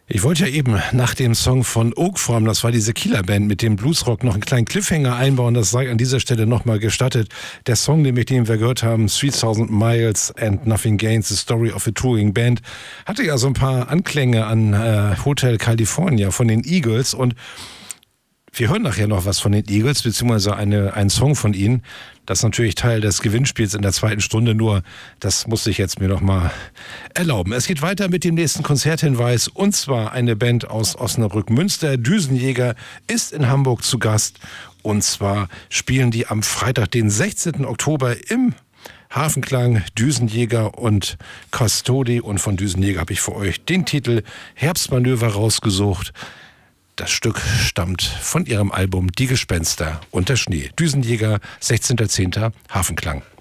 Ich wollte ja eben nach dem Song von Oakform, das war diese Kieler Band mit dem Bluesrock, noch einen kleinen Cliffhanger einbauen. Das sei an dieser Stelle nochmal gestattet. Der Song, den wir gehört haben, 3000 Miles and Nothing Gains, The Story of a Touring Band, hatte ja so ein paar Anklänge an Hotel California von den Eagles. Und wir hören nachher noch was von den Eagles, beziehungsweise einen Song von ihnen. Das ist natürlich Teil des Gewinnspiels in der zweiten Stunde, nur das musste ich jetzt mir noch mal erlauben. Es geht weiter mit dem nächsten Konzerthinweis, und zwar eine Band aus Osnabrück-Münster. Düsenjäger ist in Hamburg zu Gast, und zwar spielen die am Freitag, den 16. Oktober im Hafenklang, Düsenjäger und Custody. Und von Düsenjäger habe ich für euch den Titel Herbstmanöver rausgesucht. Das Stück stammt von ihrem Album Die Gespenster und der Schnee. Düsenjäger, 16.10. Hafenklang.